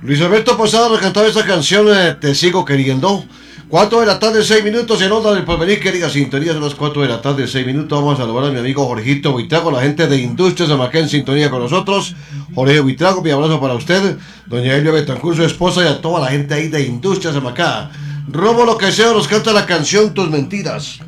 Luis Alberto Posada nos cantaba esta canción, Te sigo queriendo. 4 de la tarde, 6 minutos en Onda del Porvenir, querida sintonía, son las 4 de la tarde, 6 minutos. Vamos a saludar a mi amigo Jorgito Buitrago, la gente de Industrias de Macá en sintonía con nosotros. Jorge Buitrago, mi abrazo para usted, doña Elia Betancur, su esposa, y a toda la gente ahí de Industrias de Macá. Rómulo Caicedo nos canta la canción Tus Mentiras.